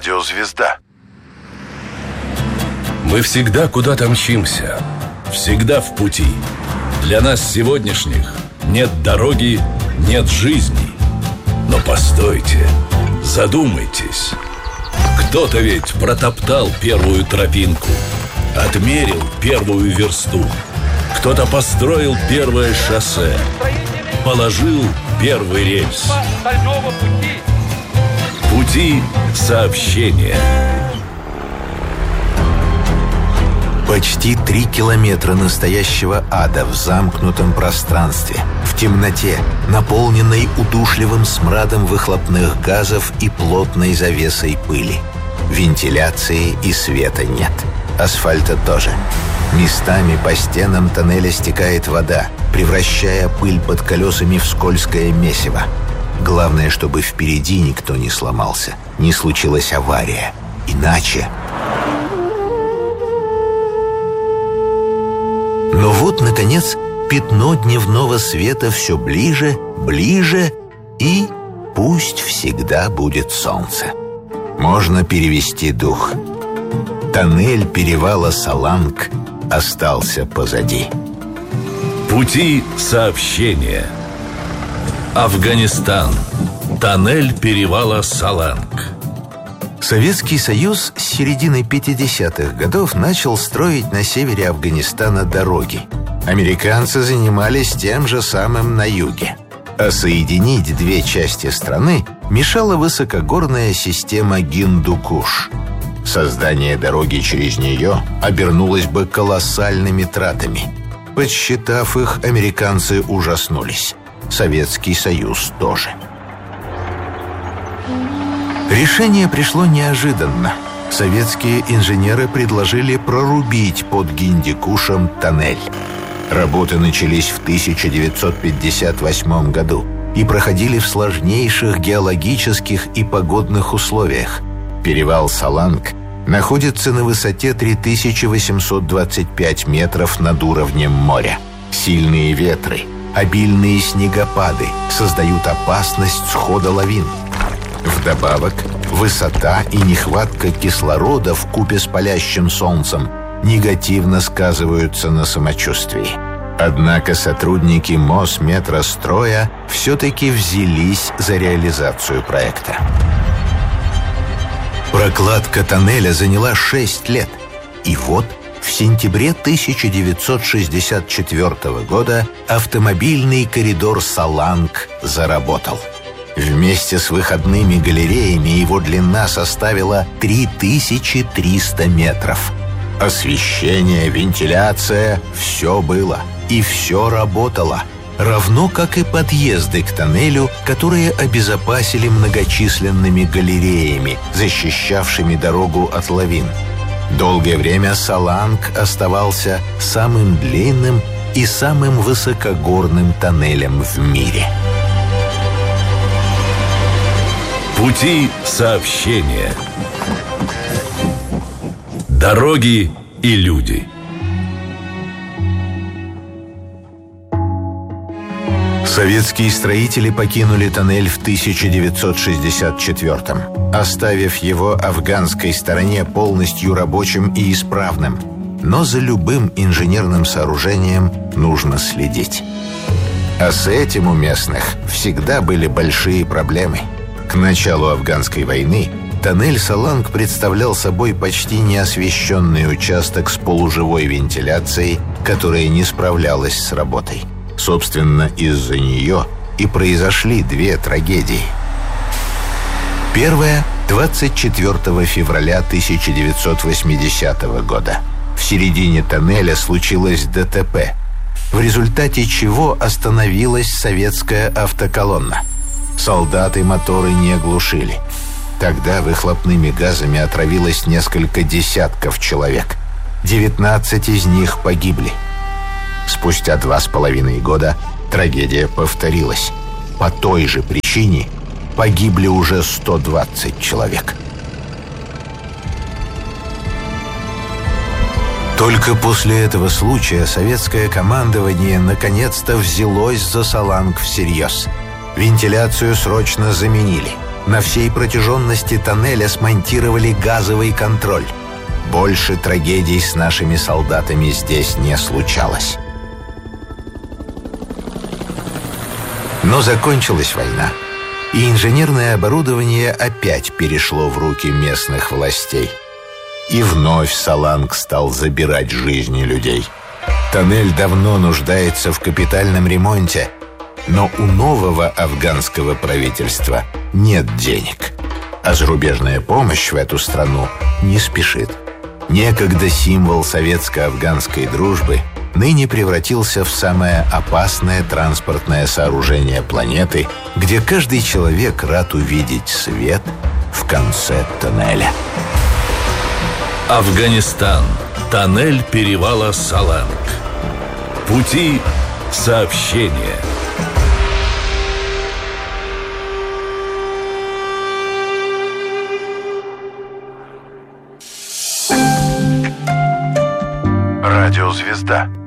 Радиозвезда. Мы всегда куда-то мчимся, всегда в пути. Для нас сегодняшних нет дороги, нет жизни. Но постойте, задумайтесь. Кто-то ведь протоптал первую тропинку, отмерил первую версту. Кто-то построил первое шоссе, положил первый рельс. Пути сообщения. Почти 3 километра настоящего ада в замкнутом пространстве, в темноте, наполненной удушливым смрадом выхлопных газов и плотной завесой пыли. Вентиляции и света нет. Асфальта тоже. Местами по стенам тоннеля стекает вода, превращая пыль под колесами в скользкое месиво. Главное, чтобы впереди никто не сломался, не случилась авария. Иначе... Но вот, наконец, пятно дневного света все ближе, ближе, и пусть всегда будет солнце. Можно перевести дух. Тоннель перевала Саланг остался позади. Пути сообщения. Афганистан. Тоннель перевала Саланг. Советский Союз с середины 50-х годов начал строить на севере Афганистана дороги. Американцы занимались тем же самым на юге. А соединить две части страны мешала высокогорная система Гиндукуш. Создание дороги через нее обернулось бы колоссальными тратами. Подсчитав их, американцы ужаснулись. Советский Союз тоже. Решение пришло неожиданно. Советские инженеры предложили прорубить под Гиндукушем тоннель. Работы начались в 1958 году и проходили в сложнейших геологических и погодных условиях. Перевал Саланг находится на высоте 3825 метров над уровнем моря. Сильные ветры, обильные снегопады создают опасность схода лавин. Вдобавок, высота и нехватка кислорода вкупе с палящим солнцем негативно сказываются на самочувствии. Однако сотрудники Мосметростроя все-таки взялись за реализацию проекта. Прокладка тоннеля заняла 6 лет. И вот в сентябре 1964 года автомобильный коридор Саланг заработал. Вместе с выходными галереями его длина составила 3300 метров. Освещение, вентиляция – все было. И все работало. Равно как и подъезды к тоннелю, которые обезопасили многочисленными галереями, защищавшими дорогу от лавин. Долгое время Саланг оставался самым длинным и самым высокогорным тоннелем в мире. Пути сообщения. Дороги и люди. Советские строители покинули тоннель в 1964-м, оставив его афганской стороне полностью рабочим и исправным. Но за любым инженерным сооружением нужно следить. А с этим у местных всегда были большие проблемы. К началу афганской войны тоннель Саланг представлял собой почти неосвещенный участок с полуживой вентиляцией, которая не справлялась с работой. Собственно, из-за нее и произошли две трагедии. Первая – 24 февраля 1980 года. В середине тоннеля случилось ДТП, в результате чего остановилась советская автоколонна. Солдаты моторы не глушили. Тогда выхлопными газами отравилось несколько десятков человек. 19 из них погибли. Спустя 2,5 года трагедия повторилась. По той же причине погибли уже 120 человек. Только после этого случая советское командование наконец-то взялось за Саланг всерьез. Вентиляцию срочно заменили. На всей протяженности тоннеля смонтировали газовый контроль. Больше трагедий с нашими солдатами здесь не случалось. Но закончилась война, и инженерное оборудование опять перешло в руки местных властей. И вновь Саланг стал забирать жизни людей. Тоннель давно нуждается в капитальном ремонте, но у нового афганского правительства нет денег, а зарубежная помощь в эту страну не спешит. Некогда символ советско-афганской дружбы ныне превратился в самое опасное транспортное сооружение планеты, где каждый человек рад увидеть свет в конце тоннеля. Афганистан. Тоннель перевала Саланг. Пути сообщения. Радиозвезда.